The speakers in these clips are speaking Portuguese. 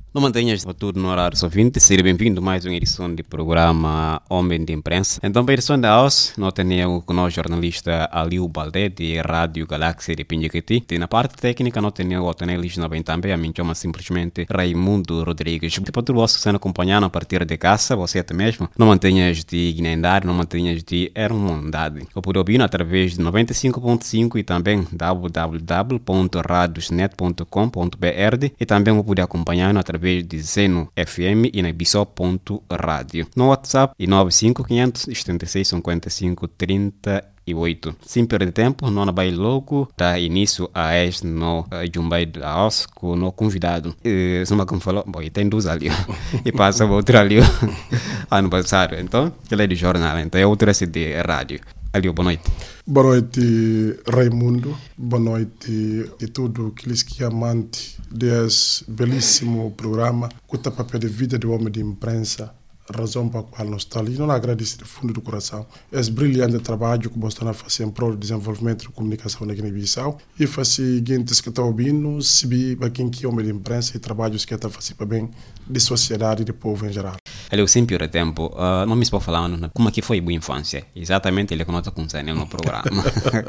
Não mantenhas tudo no horário ouvinte, seja bem-vindo a mais uma edição do programa Homem de Imprensa. Então, para a edição da hoje, nós temos com nós o jornalista Aliu Baldé, de Rádio Galáxia de Pinjiquiti. E na parte técnica, nós temos o Tonelista bem também, a mim chama simplesmente Raimundo Rodrigues. Para todos vocês que estão acompanhando a partir de casa, você até mesmo, não mantenhas de ignorar, não mantenhas de Hermandade. Eu pude ouvir através de 95.5 e também www.radiosnet.com.br e também eu pude acompanhar através de Zeno FM e na Bissop.radio. No WhatsApp e 955765538. Sem perder tempo, não vai logo dar início a este no Jumbai da Os com o convidado. Soma como falou, bom, tem dois ali e passa o outro ali ano passado. Então, ele é de jornal, então é outro de rádio. Aliu, boa noite. Boa noite, Raimundo. Boa noite de tudo aqueles que amantes desse belíssimo programa, que está papel de vida do homem de imprensa, razão para a qual nós estamos ali. Não agradeço do fundo do coração. Esse brilhante trabalho que você está fazendo em prol do desenvolvimento da comunicação na Guiné-Bissau e faz seguinte que está ouvindo, se para quem que é homem de imprensa e trabalhos que está fazendo para bem de sociedade e do povo em geral. Ele sem pior tempo, não me estou falando como é que foi a boa infância. Exatamente ele que nós estamos no programa.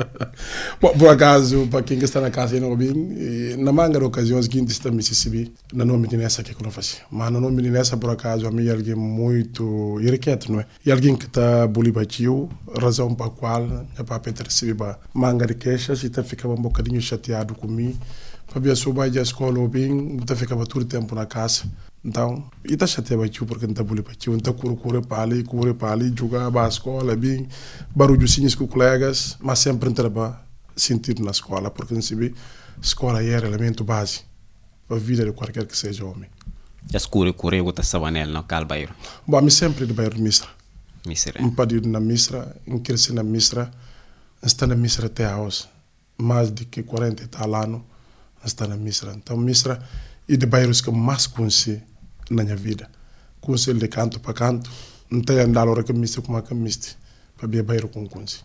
Bom, por acaso, para quem está na casa e não bem, na manga de ocasiões que está em Mississippi, não nome de nessa que eu não fazia. Mas no nome de nessa, por acaso, a mim é alguém muito irrequieto, não é? E alguém que está bolibatiu, razão para a qual é para Peter receber manga de queixas e está ficando um bocadinho chateado comigo. Para ver se eu vou à escola ou bem, está ficando todo o tempo na casa. Então, e está chateado porque não está bolibatiu, então corre para ali, jogar para a escola, bem, barulhozinhos com colegas, mas sempre entrava sentido na escola, porque não se vê, escola é elemento base para a vida de qualquer que seja homem. Já escuro, eu vou estar no Calbairo. Bom, a mim sempre do bairro de Mistra. Mistra. Padido na Mistra, cresci na Mistra, está na Mistra até hoje, mais de que 40 e tal anos, está na Mistra. Então, Mistra é de bairros que eu mais conheci na minha vida. Conheci de canto para canto, não tenho andado a hora que Mistra como a que Mistra, para ver bairro com conheci.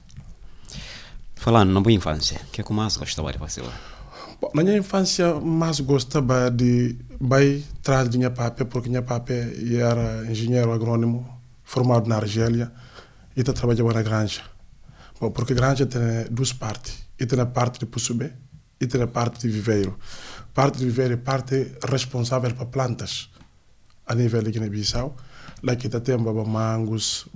Falando na boa infância, o que é que mais gostava de fazer? Bom, na minha infância, mais gostava de ir atrás de minha papai, porque minha papai era engenheiro agrônomo, formado na Argélia, e trabalhava na granja. Bom, porque a granja tem duas partes. E tem a parte de Pussubé e tem a parte de viveiro. Parte de viveiro é parte responsável para plantas a nível de Guiné-Bissau. Lá que tem mangos,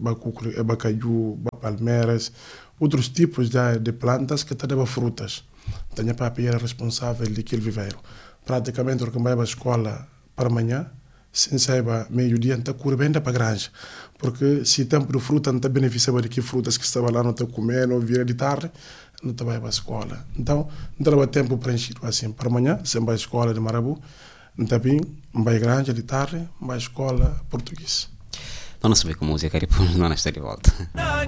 caju, palmeiras, outros tipos de plantas que têm frutas. Então, minha papai era responsável daquele viveiro. Praticamente, eu ia para a escola para amanhã, sem sair meio-dia, então corre bem para a granja. Porque se tempo de fruta, não está beneficiando de que frutas que estava lá, não está comendo, ou vira de tarde, não está para a escola. Então, não estava tempo preenchido assim. Para amanhã, sem vai à escola de Marabu, não está bem, vai à granja de tarde, vai à escola português. Não sabia com música, depois não está de volta.